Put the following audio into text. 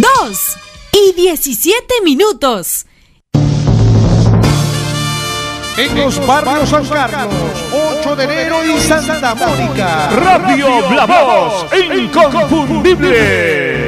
2:17. En los barrios San Carlos, 8 de enero y Santa Mónica. Radio La Voz, inconfundible.